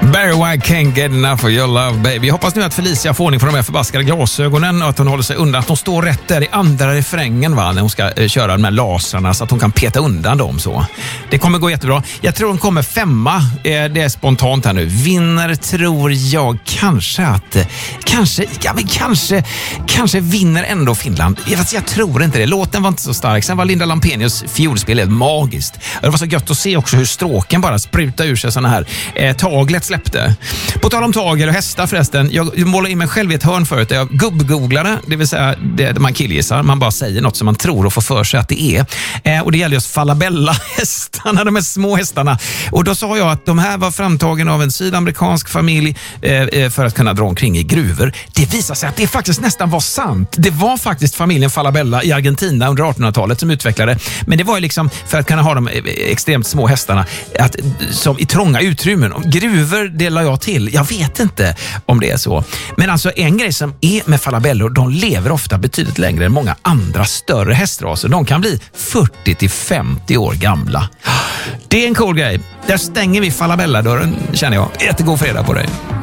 Barry White can't get enough of your love, baby. Jag hoppas nu att Felicia får ordning på de här förbaskade glasögonen och att hon håller sig undan. Att de står rätt där i andra refrängen, va, när hon ska köra de här lasrarna så att hon kan peta undan dem så. Det kommer gå jättebra. Jag tror hon kommer 5. Det är spontant här nu. Vinner tror jag kanske vinner ändå Finland. Jag tror inte det. Låten var inte så stark. Sen var Linda Lampenius fiolspel helt magiskt. Det var så gött att se också hur stråken bara spruta ur sig såna här taglet släppte. På tal om tagel och hästar förresten, jag målade in mig själv i ett hörn förut. Jag gubbgooglade, det vill säga det man killgissar. Man bara säger något som man tror och får för sig att det är. Och det gäller just Falabella-hästarna, de här små hästarna. Och då sa jag att de här var framtagen av en sydamerikansk familj för att kunna dra omkring i gruvor. Det visar sig att det faktiskt nästan var sant. Det var faktiskt familjen Falabella i Argentina under 1800-talet som utvecklade. Men det var ju liksom för att kunna ha de extremt små hästarna som i trånga utrymmen. Gruvor delar jag till. Jag vet inte om det är så. Men alltså en grej som är med Falabellor, de lever ofta betydligt längre än många andra större hästraser. De kan bli 40-50 år gamla. Det är en cool grej. Där stänger vi Falabella-dörren, känner jag. Jättegod fredag på dig.